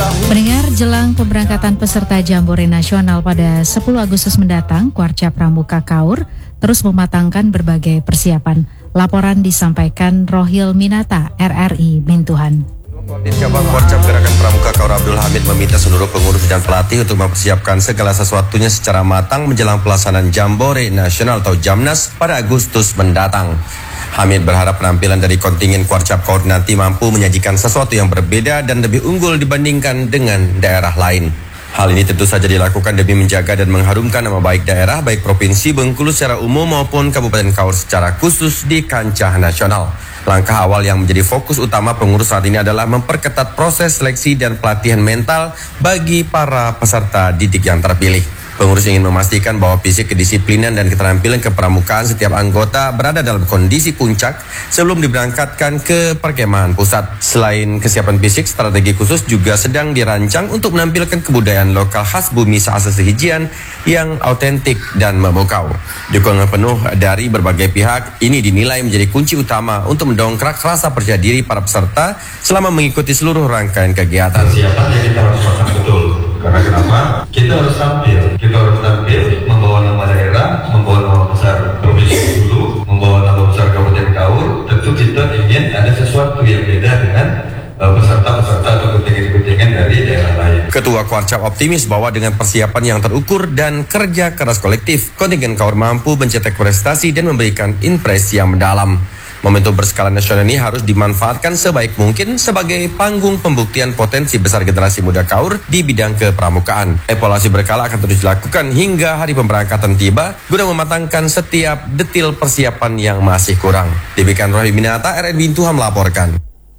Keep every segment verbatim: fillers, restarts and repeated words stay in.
Pendengar, jelang pemberangkatan peserta Jambore Nasional pada sepuluh Agustus mendatang, Kuarca Pramuka Kaur terus mematangkan berbagai persiapan. Laporan disampaikan Rohil Minata, R R I Bintuhan. Koordinator Cabang Kuarca Gerakan Pramuka Kaur Abdul Hamid meminta seluruh pengurus dan pelatih untuk mempersiapkan segala sesuatunya secara matang menjelang pelaksanaan Jambore Nasional atau Jamnas pada Agustus mendatang. Hamid berharap penampilan dari kontingen Kuarca Kaur nanti mampu menyajikan sesuatu yang berbeda dan lebih unggul dibandingkan dengan daerah lain. Hal ini tentu saja dilakukan demi menjaga dan mengharumkan nama baik daerah, baik Provinsi Bengkulu secara umum maupun Kabupaten Kaur secara khusus di kancah nasional. Langkah awal yang menjadi fokus utama pengurus saat ini adalah memperketat proses seleksi dan pelatihan mental bagi para peserta didik yang terpilih. Pengurus ingin memastikan bahwa fisik, kedisiplinan, dan keterampilan kepramukaan setiap anggota berada dalam kondisi puncak sebelum diberangkatkan ke perkemahan pusat. Selain kesiapan fisik, strategi khusus juga sedang dirancang untuk menampilkan kebudayaan lokal khas bumi Saase Sehijian yang autentik dan memukau. Dukungan penuh dari berbagai pihak ini dinilai menjadi kunci utama untuk mendongkrak rasa percaya diri para peserta selama mengikuti seluruh rangkaian kegiatan. Persiapannya kita harus pasang betul. Karena kenapa? Kita harus tampil, kita harus tampil membawa nama daerah, membawa nama besar Provinsi Bengkulu, membawa nama besar Kabupaten Kaur. Tentu kita ingin ada sesuatu yang beda dengan peserta-peserta atau kontingen-kontingen dari daerah lain. Ketua Kuarca optimis bahwa dengan persiapan yang terukur dan kerja keras kolektif, kontingen Kaur mampu mencetak prestasi dan memberikan impresi yang mendalam. Momentum berskala nasional ini harus dimanfaatkan sebaik mungkin sebagai panggung pembuktian potensi besar generasi muda Kaur di bidang kepramukaan. Evaluasi berkala akan terus dilakukan hingga hari pemberangkatan tiba guna mematangkan setiap detil persiapan yang masih kurang. Demikian Rohil Minata, R R I Bintuhan melaporkan.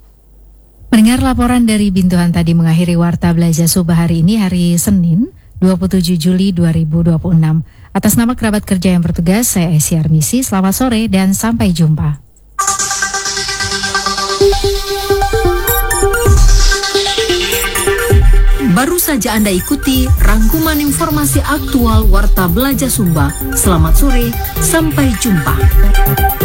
Mendengar laporan dari Bintuhan tadi mengakhiri Warta Belajar Subah hari ini, hari Senin dua puluh tujuh Juli dua ribu dua puluh enam. Atas nama kerabat kerja yang bertugas, saya Esi Armisi. Selamat sore dan sampai jumpa. Baru saja Anda ikuti rangkuman informasi aktual Warta Belajar Sumba. Selamat sore, sampai jumpa.